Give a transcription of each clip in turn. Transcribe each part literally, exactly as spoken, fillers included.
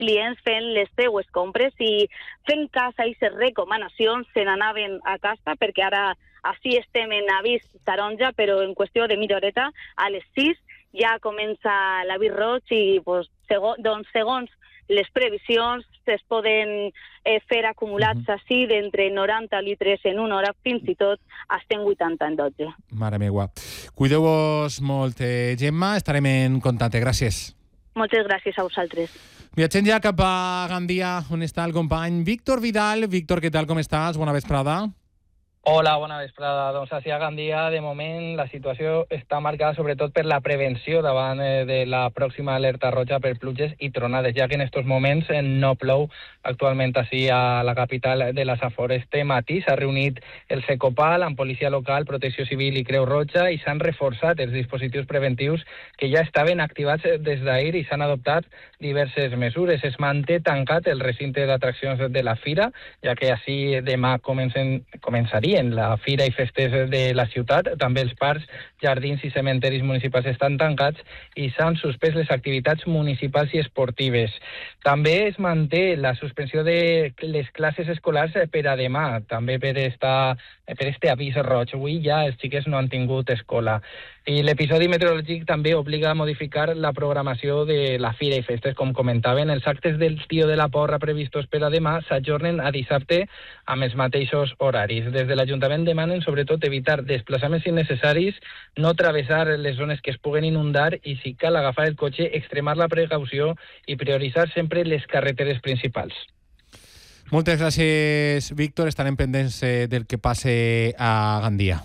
clients fent les seues compres i fent cas a aquestes recomanacions se n'anaven a casa, perquè ara així estem en avís taronja, però en qüestió de mitja horeta, a les sis ja comença l'avís roig i pues, segons, doncs, segons les previsions es poden eh, fer acumulats uh-huh. així d'entre noranta litres en una hora fins i tot a cent vuitanta en dotze. Mare meva. Cuideu-vos molt, eh, Gemma. Estarem en contacte. Gràcies. Moltes gràcies a vosaltres. Viatgem ja cap a Gandia, on està el company Víctor Vidal. Víctor, què tal, com estàs? Bona vesprada. Hola, bona vesprada. Doncs així a Gandia, de moment, la situació està marcada sobretot per la prevenció davant eh, de la pròxima alerta roja per pluges i tronades, ja que en aquests moments eh, no plou actualment així a la capital de les Afores. Este matí s'ha reunit el Secopal amb policia local, protecció civil i Creu Roja i s'han reforçat els dispositius preventius que ja estaven activats des d'ahir i s'han adoptat diverses mesures. Es manté tancat el recinte d'atraccions de la Fira, ja que així demà comencen, començaria en la fira i festes de la ciutat. També els parcs, jardins i cementeris municipals estan tancats i s'han suspès les activitats municipals i esportives. També es manté la suspensió de les classes escolars per a demà, també per, esta, per este avís roig. Avui ja els xiquets no han tingut escola. I l'episodi meteorològic també obliga a modificar la programació de la fira i festes, com comentaven. Els actes del Tio de la Porra previstos per a demà s'ajornen a dissabte amb els mateixos horaris. Des de l'Ajuntament demanen sobretot evitar desplaçaments innecessaris, no travessar les zones que es puguen inundar i, si cal agafar el cotxe, extremar la precaució i prioritzar sempre les carreteres principals. Moltes gràcies, Víctor. Estarem pendents eh, del que passe a Gandia.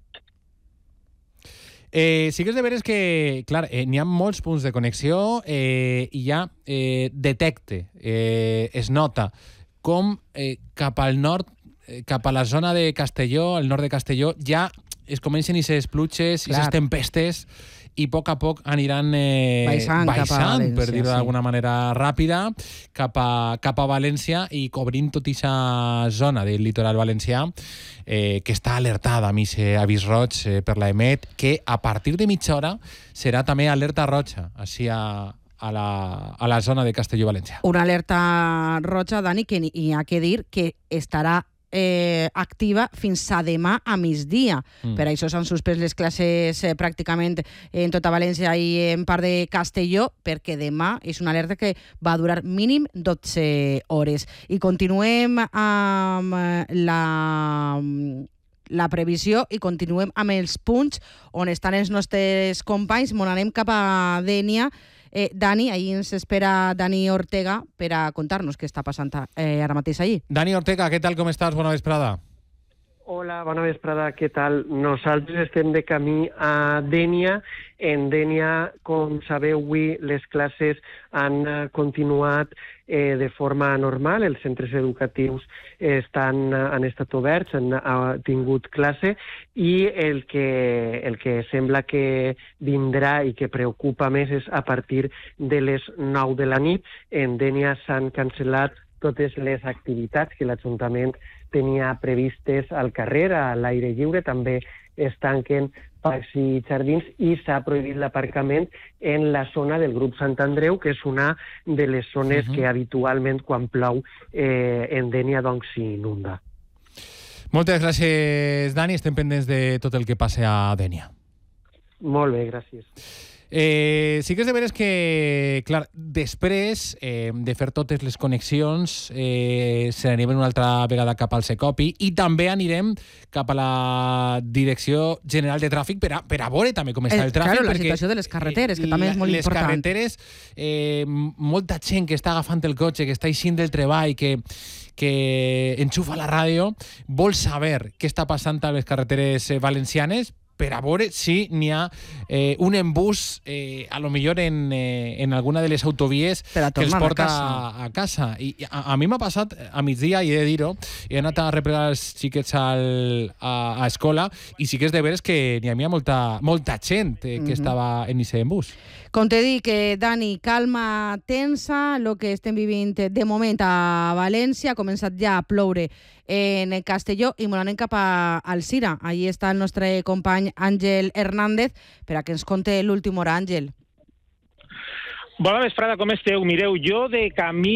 Eh, sí que és de veres que, clar, eh, n'hi ha molts punts de connexió eh, i ja eh, detecte, eh, es nota com eh, cap al nord, eh, cap a la zona de Castelló, al nord de Castelló, ja es comencen aquestes pluges, aquestes tempestes, i a poc a poc aniran eh, baixant, baixant València, per dir-ho sí. d'alguna manera ràpida, cap a, cap a València i cobrint tota aquesta zona del litoral valencià eh, que està alertada amb aquest avís roig eh, per l'E M E T, que a partir de mitja hora serà també alerta roja, així a, a, la, a la zona de Castelló-València. Una alerta roja, Dani, que hi ha que dir que estarà Eh, activa fins a demà a migdia. Mm. Per això s'han suspès les classes eh, pràcticament en tota València i en part de Castelló, perquè demà és una alerta que va durar mínim dotze hores. I continuem amb la... la previsió i continuem amb els punts on estan els nostres companys. Mon anem cap a Dénia. Eh, Dani, ahí ens espera Dani Ortega per a contar-nos què està passant eh, ara mateix allí. Dani Ortega, què tal, com estàs? Bona vesprada. Hola, bona vesprada, què tal? Nosaltres estem de camí a Dénia. En Dénia, com sabeu, avui les classes han continuat eh, de forma normal. Els centres educatius estan, han estat oberts, han, han tingut classe, i el que, el que sembla que vindrà i que preocupa més és a partir de les nou de la nit. En Dénia s'han cancel·lat totes les activitats que l'Ajuntament tenia previstes al carrer, a l'aire lliure. També es tanquen parcs i jardins i s'ha prohibit l'aparcament en la zona del grup Sant Andreu, que és una de les zones uh-huh. que habitualment, quan plou eh, en Dénia, doncs s'inunda. Moltes gràcies, Dani. Estem pendents de tot el que passa a Dénia. Molt bé, gràcies. Eh, sí que és de veres que, clar, després eh, de fer totes les connexions eh, se n'anirem una altra vegada cap al Secopi i també anirem cap a la Direcció General de Tràfic per a, per a veure també com està el, el tràfic. Claro, la situació de les carreteres, que també és molt les important. Les carreteres, eh, molta gent que està agafant el cotxe, que està eixint del treball, que que enxufa la ràdio, vol saber què està passant a les carreteres valencianes per a veure si n'hi ha eh, un embús, eh, a lo millor en, eh, en alguna de les autovies que els porta a casa. A casa. I a, a mi m'ha passat a migdia, i he de dir-ho, he anat a replegar els xiquets al, a, a escola, i sí que és de veres que n'hi havia molta, molta gent eh, que mm-hmm. estava en aquest embús. Com te dic, eh, Dani, calma tensa, el que estem vivint de moment a València. Ha començat ja a ploure en Castelló i me n'anem cap a Alzira. Allí està el nostre company Àngel Hernández per a que ens conte l'última hora. Àngel. Bona vesprada, com esteu? Mireu, jo de camí